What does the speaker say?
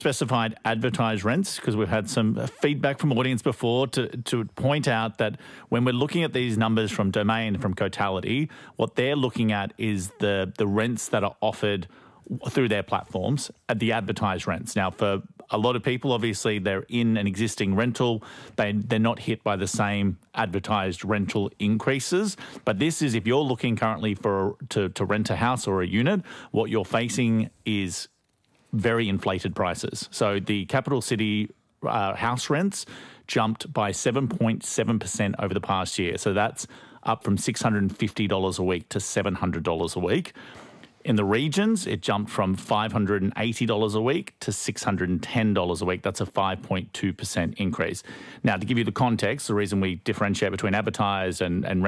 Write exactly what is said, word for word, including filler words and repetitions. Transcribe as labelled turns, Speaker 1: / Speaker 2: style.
Speaker 1: specified advertised rents, because we've had some feedback from audience before to, to point out that when we're looking at these numbers from Domain, from Cotality, what they're looking at is the, the rents that are offered through their platforms at the advertised rents. Now, for a lot of people, obviously, they're in an existing rental. They, they're not hit by the same advertised rental increases. But this is if you're looking currently for to, to rent a house or a unit, what you're facing is very inflated prices. So the capital city uh, house rents jumped by seven point seven percent over the past year. So that's up from six hundred fifty dollars a week to seven hundred dollars a week. In the regions, it jumped from five hundred eighty dollars a week to six hundred ten dollars a week. That's a five point two percent increase. Now, to give you the context, the reason we differentiate between advertised and, and